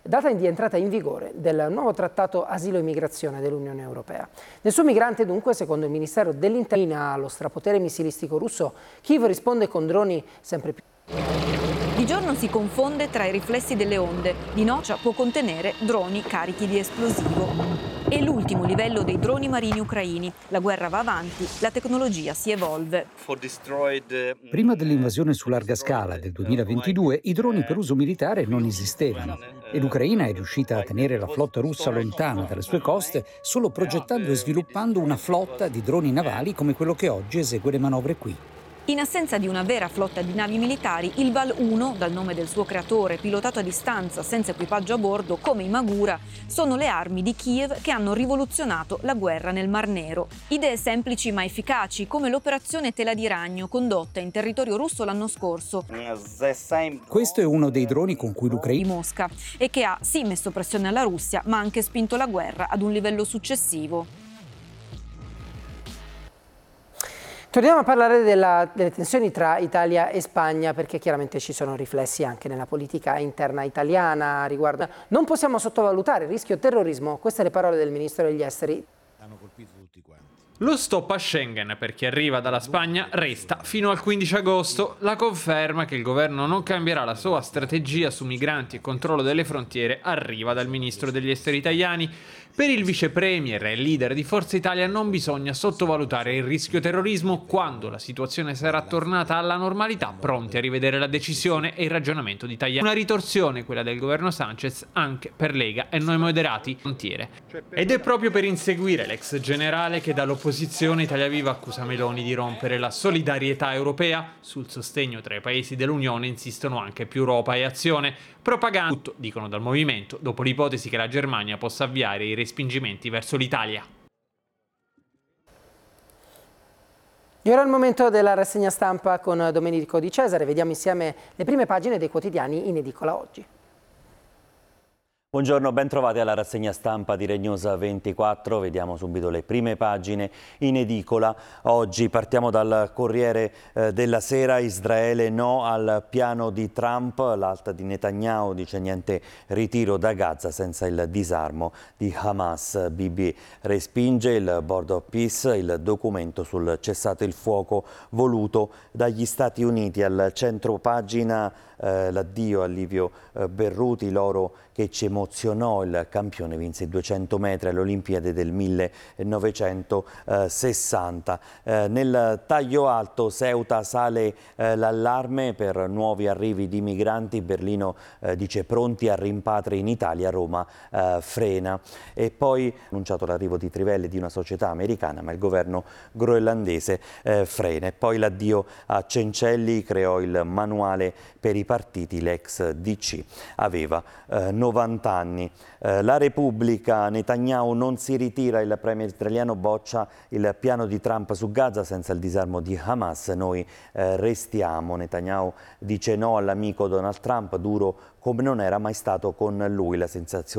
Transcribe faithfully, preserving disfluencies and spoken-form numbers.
data di entrata in vigore del nuovo trattato asilo e migrazione dell'Unione Europea. Nessun migrante dunque, secondo il Ministero dell'Interno, allo strapotere missilistico russo, Kiev risponde con droni sempre più. Di giorno si confonde tra i riflessi delle onde, di notte può contenere droni carichi di esplosivo. È l'ultimo livello dei droni marini ucraini. La guerra va avanti, la tecnologia si evolve. Prima dell'invasione su larga scala del duemilaventidue, i droni per uso militare non esistevano e l'Ucraina è riuscita a tenere la flotta russa lontana dalle sue coste solo progettando e sviluppando una flotta di droni navali come quello che oggi esegue le manovre qui. In assenza di una vera flotta di navi militari, il Val uno, dal nome del suo creatore, pilotato a distanza senza equipaggio a bordo, come i Magura, sono le armi di Kiev che hanno rivoluzionato la guerra nel Mar Nero. Idee semplici ma efficaci, come l'operazione Tela di Ragno, condotta in territorio russo l'anno scorso. Questo è uno dei droni con cui l'Ucraina di Mosca e che ha sì messo pressione alla Russia, ma anche spinto la guerra ad un livello successivo. Torniamo a parlare della, delle tensioni tra Italia e Spagna, perché chiaramente ci sono riflessi anche nella politica interna italiana riguardo. Non possiamo sottovalutare il rischio terrorismo, queste le parole del Ministro degli Esteri. Hanno colpito tutti quanti. Lo stop a Schengen per chi arriva dalla Spagna resta fino al quindici agosto. La conferma che il governo non cambierà la sua strategia su migranti e controllo delle frontiere arriva dal Ministro degli Esteri italiani. Per il vice premier e leader di Forza Italia non bisogna sottovalutare il rischio terrorismo quando la situazione sarà tornata alla normalità, pronti a rivedere la decisione e il ragionamento di Tajani. Una ritorsione, quella del governo Sanchez, anche per Lega e noi moderati frontiere. Ed è proprio per inseguire l'ex generale che dall'opposizione Italia Viva accusa Meloni di rompere la solidarietà europea. Sul sostegno tra i paesi dell'Unione insistono anche più Europa e Azione. Propaganda, tutto, dicono dal movimento, dopo l'ipotesi che la Germania possa avviare i respingimenti verso l'Italia. E ora è il momento della rassegna stampa con Domenico Di Cesare. Vediamo insieme le prime pagine dei quotidiani in edicola oggi. Buongiorno, ben trovati alla rassegna stampa di Regnews ventiquattro. Vediamo subito le prime pagine in edicola. Oggi partiamo dal Corriere eh, della Sera. Israele no al piano di Trump. L'alta di Netanyahu dice niente ritiro da Gaza senza il disarmo di Hamas. Bibi respinge il Board of Peace, il documento sul cessate il fuoco voluto dagli Stati Uniti. Al centro pagina eh, l'addio a Livio eh, Berruti, l'oro che ci emozionò. Il campione vinse i duecento metri alle Olimpiadi del millenovecentosessanta. Eh, nel taglio alto Ceuta sale eh, l'allarme per nuovi arrivi di migranti. Berlino eh, dice pronti a rimpatri in Italia, Roma eh, frena. E poi annunciato l'arrivo di trivelle di una società americana, ma il governo groenlandese eh, frena. E poi l'addio a Cencelli, creò il manuale per i partiti, l'ex D C aveva eh, novanta anni. Eh, la Repubblica, Netanyahu non si ritira, il premier italiano boccia il piano di Trump su Gaza senza il disarmo di Hamas, noi eh, restiamo. Netanyahu dice no all'amico Donald Trump, duro come non era mai stato con lui. La sensazione